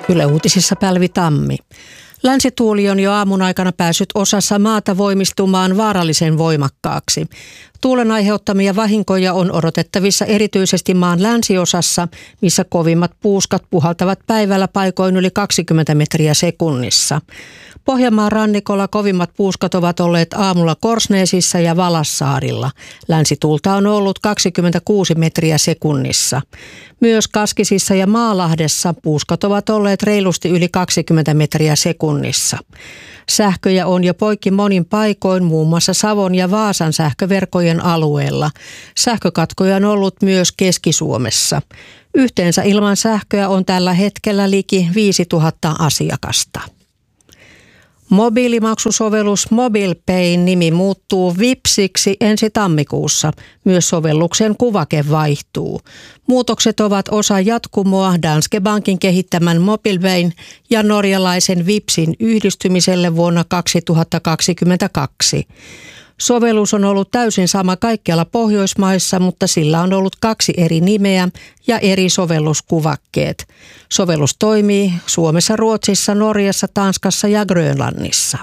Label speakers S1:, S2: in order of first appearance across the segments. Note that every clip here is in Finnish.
S1: Yle Uutisissa Pälvi Tammi. Länsituuli on jo aamun aikana päässyt osassa maata voimistumaan vaarallisen voimakkaaksi. Tuulen aiheuttamia vahinkoja on odotettavissa erityisesti maan länsiosassa, missä kovimmat puuskat puhaltavat päivällä paikoin yli 20 metriä sekunnissa. Pohjanmaan rannikolla kovimmat puuskat ovat olleet aamulla Korsnäsissä ja Valassaarilla. Länsituulta on ollut 26 metriä sekunnissa. Myös Kaskisissa ja Maalahdessa puuskat ovat olleet reilusti yli 20 metriä sekunnissa. Sähköjä on jo poikki monin paikoin, muun muassa Savon ja Vaasan sähköverkkojen alueella. Sähkökatkoja on ollut myös Keski-Suomessa. Yhteensä ilman sähköä on tällä hetkellä liki 5000 asiakasta. Mobiilimaksusovellus MobilePayn nimi muuttuu Vipsiksi ensi tammikuussa. Myös sovelluksen kuvake vaihtuu. Muutokset ovat osa jatkumoa Danske Bankin kehittämän MobilePayn ja norjalaisen Vipsin yhdistymiselle vuonna 2022. Sovellus on ollut täysin sama kaikkialla Pohjoismaissa, mutta sillä on ollut 2 eri nimeä ja eri sovelluskuvakkeet. Sovellus toimii Suomessa, Ruotsissa, Norjassa, Tanskassa ja Grönlannissa.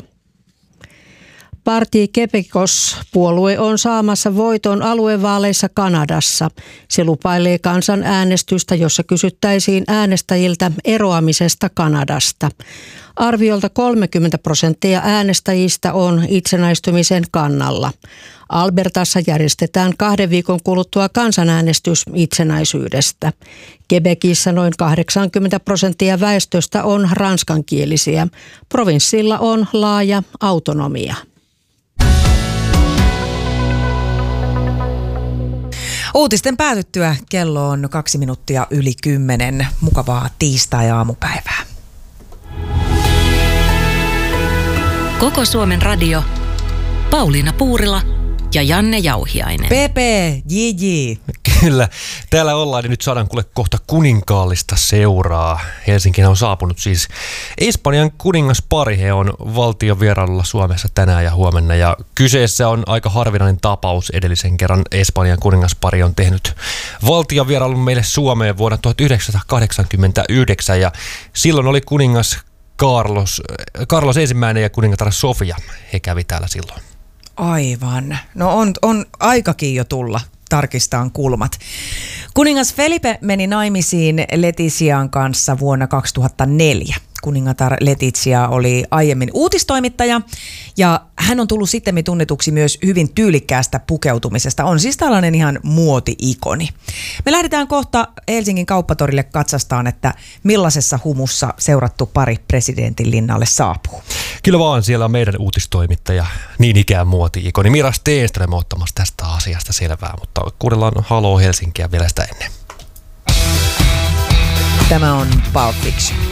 S1: Parti Québécois-puolue on saamassa voiton aluevaaleissa Kanadassa. Se lupailee kansanäänestystä, jossa kysyttäisiin äänestäjiltä eroamisesta Kanadasta. Arviolta 30% äänestäjistä on itsenäistymisen kannalla. Albertassa järjestetään 2 viikon kuluttua kansanäänestys itsenäisyydestä. Quebecissä noin 80% väestöstä on ranskankielisiä. Provinssilla on laaja autonomia.
S2: Uutisten päätyttyä kello on 2 minuuttia yli 10. Mukavaa tiistai-aamupäivää.
S3: Koko Suomen radio, Pauliina Puurila ja Janne Jauhiainen.
S2: JJ.
S4: Kyllä, täällä ollaan ja nyt saadaan kuule kohta kuninkaallista seuraa. Helsinkiin on saapunut siis Espanjan kuningaspari. He on valtiovierailulla Suomessa tänään ja huomenna. Ja kyseessä on aika harvinainen tapaus. Edellisen kerran Espanjan kuningaspari on tehnyt valtiovierailun meille Suomeen vuonna 1989. Ja silloin oli kuningas Carlos ensimmäinen ja kuningatar Sofia. He kävi täällä silloin.
S2: Aivan. No on aikakin jo tulla. Tarkistaan kulmat. Kuningas Felipe meni naimisiin Letician kanssa vuonna 2004. Kuningatar Letizia oli aiemmin uutistoimittaja ja hän on tullut sittemmin tunnetuksi myös hyvin tyylikkäästä pukeutumisesta. On siis tällainen ihan muoti-ikoni. Me lähdetään kohta Helsingin Kauppatorille katsastaan, että millaisessa humussa seurattu pari presidentin linnalle saapuu.
S4: Kyllä vaan, siellä on meidän uutistoimittaja, niin ikään muoti-ikoni Mira Stenström ottamassa tästä asiasta selvää, mutta kuunnellaan Haloo Helsinkiä vielä sitä ennen.
S2: Tämä on Pulp Fiction.